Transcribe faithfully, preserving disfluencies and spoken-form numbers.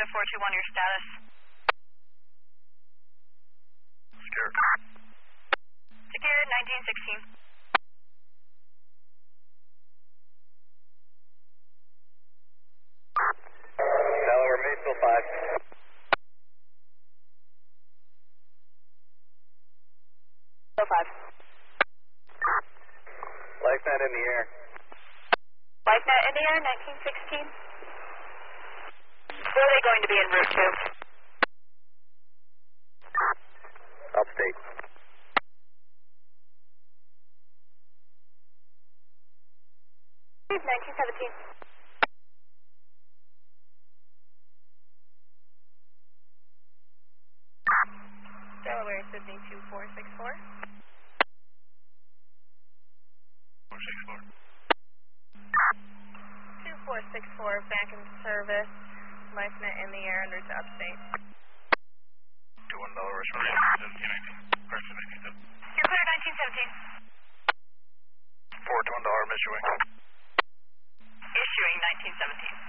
four two one, your status. Secure. Secure, nineteen sixteen. Delaware, Maysville five. Oh five. LifeNet in the air. LifeNet in the air, nineteen sixteen. Where are they going to be en route to? Upstate. nineteen seventeen. Delaware, Sydney two four six four. four six four. two four six four, back in service. LifeNet in the air, en route to upstate. two one Delaware, seventeen nineteen. Correction, nineteen seventeen. You're clear, nineteen seventeen. four two one Delaware, issuing. Issuing nineteen seventeen.